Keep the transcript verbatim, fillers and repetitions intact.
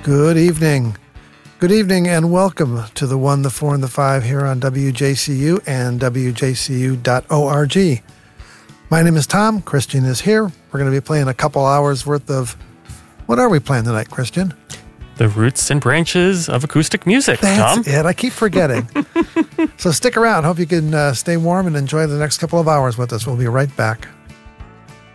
Good evening. Good evening and welcome to the one, the four, and the five here on W J C U and W J C U dot org. My name is Tom. Christian is here. We're going to be playing a couple hours worth of... What are we playing tonight, Christian? The roots and branches of acoustic music, That's Tom. it. I keep forgetting. So stick around. Hope you can uh, stay warm and enjoy the next couple of hours with us. We'll be right back.